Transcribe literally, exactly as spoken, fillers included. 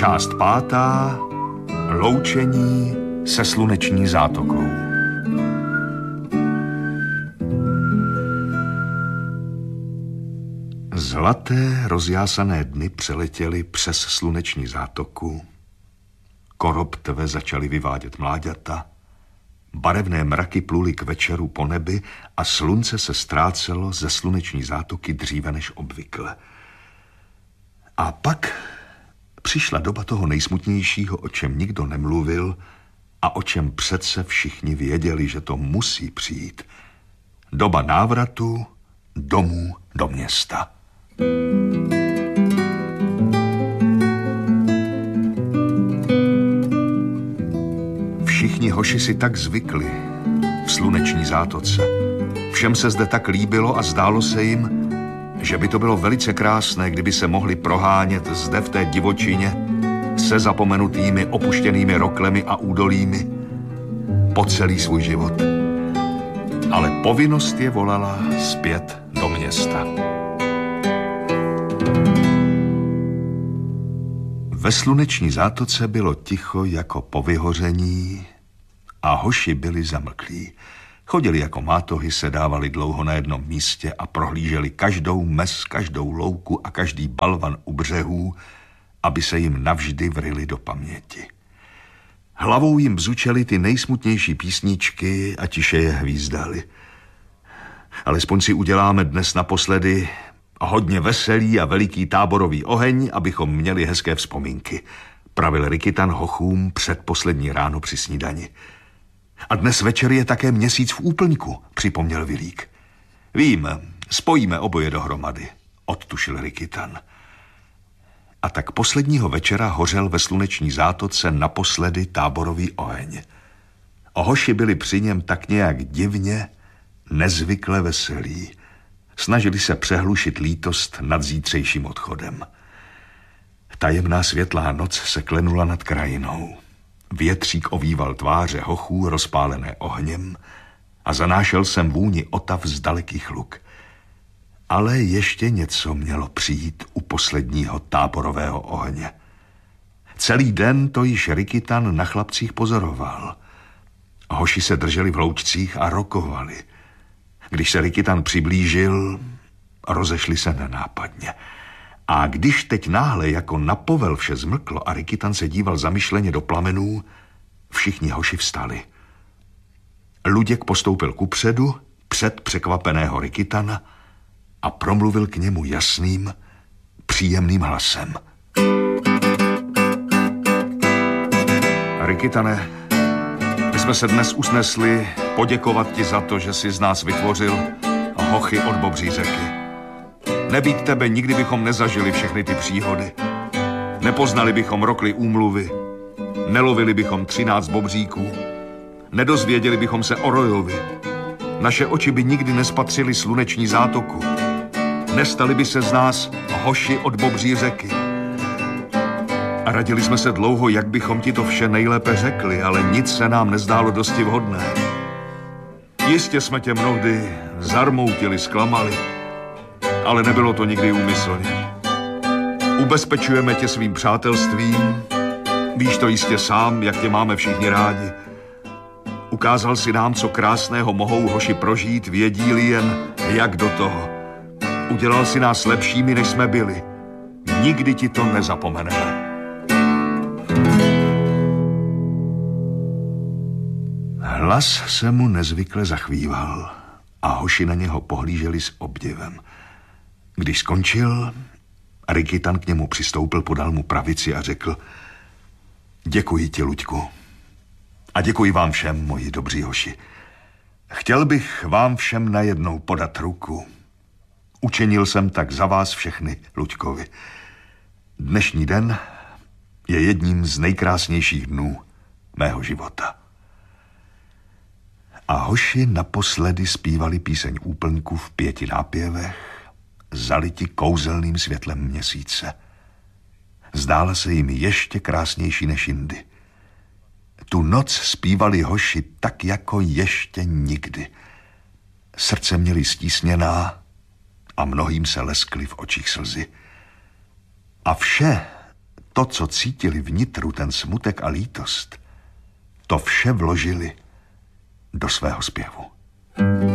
Část pátá. Loučení se sluneční zátokou. Zlaté rozjásané dny přeletěly přes sluneční zátoku. Koroptve začaly vyvádět mláďata. Barevné mraky pluly k večeru po nebi a slunce se ztrácelo ze sluneční zátoky dříve než obvykle. A pak přišla doba toho nejsmutnějšího, o čem nikdo nemluvil a o čem přece všichni věděli, že to musí přijít. Doba návratu domů do města. Všichni hoši si tak zvykli v sluneční zátoce. Všem se zde tak líbilo a zdálo se jim, že by to bylo velice krásné, kdyby se mohli prohánět zde v té divočině se zapomenutými opuštěnými roklemi a údolími po celý svůj život. Ale povinnost je volala zpět do města. Ve sluneční zátoce bylo ticho jako po vyhoření a hoši byli zamlklí. Chodili jako mátohy, sedávali dlouho na jednom místě a prohlíželi každou mes, každou louku a každý balvan u břehů, aby se jim navždy vryli do paměti. Hlavou jim bzučely ty nejsmutnější písničky a tiše je hvízdali. Alespoň si uděláme dnes naposledy hodně veselý a veliký táborový oheň, abychom měli hezké vzpomínky, pravil Rikytan hochům předposlední ráno při snídani. A dnes večer je také měsíc v úplňku, připomněl Vilík. Vím, spojíme oboje dohromady, odtušil Rikytan. A tak posledního večera hořel ve sluneční zátoce naposledy táborový oheň. Hoši byli při něm tak nějak divně, nezvykle veselí. Snažili se přehlušit lítost nad zítřejším odchodem. Tajemná světlá noc se klenula nad krajinou. Větřík ovýval tváře hochů rozpálené ohněm a zanášel sem vůni otav z dalekých luk. Ale ještě něco mělo přijít u posledního táborového ohně. Celý den to již Rikytan na chlapcích pozoroval. Hoši se drželi v hloučcích a rokovali. Když se Rikytan přiblížil, rozešli se nenápadně. A když teď náhle jako na povel vše zmlklo a Rikytan se díval zamyšleně do plamenů, všichni hoši vstali. Luděk postoupil kupředu, před překvapeného Rikytana a promluvil k němu jasným, příjemným hlasem. Rikytane, my jsme se dnes usnesli poděkovat ti za to, že jsi z nás vytvořil hochy od Bobří řeky. Nebýt tebe, nikdy bychom nezažili všechny ty příhody. Nepoznali bychom rokly úmluvy, nelovili bychom třináct bobříků, nedozvěděli bychom se o Rojovi. Naše oči by nikdy nespatřily sluneční zátoku. Nestali by se z nás hoši od Bobří řeky. A radili jsme se dlouho, jak bychom ti to vše nejlépe řekli, ale nic se nám nezdálo dosti vhodné. Jistě jsme tě mnohdy zarmoutili, zklamali, ale nebylo to nikdy úmyslně. Ubezpečujeme tě svým přátelstvím, víš to jistě sám, jak tě máme všichni rádi. Ukázal si nám, co krásného mohou hoši prožít, vědí-li jen, jak do toho. Udělal si nás lepšími, než jsme byli. Nikdy ti to nezapomeneme. Hlas se mu nezvykle zachvíval a hoši na něho pohlíželi s obdivem. Když skončil, Rikytan k němu přistoupil, podal mu pravici a řekl: Děkuji ti, Luďku. A děkuji vám všem, moji dobří hoši. Chtěl bych vám všem najednou podat ruku. Učinil jsem tak za vás všechny, Luďkovi. Dnešní den je jedním z nejkrásnějších dnů mého života. A hoši naposledy zpívali píseň úplňku v pěti nápěvech, zaliti kouzelným světlem měsíce. Zdála se jim ještě krásnější než jindy. Tu noc zpívali hoši tak jako ještě nikdy. Srdce měli stísněná a mnohým se leskly v očích slzy. A vše to to, co cítili vnitru, ten smutek a lítost, to vše vložili do svého zpěvu.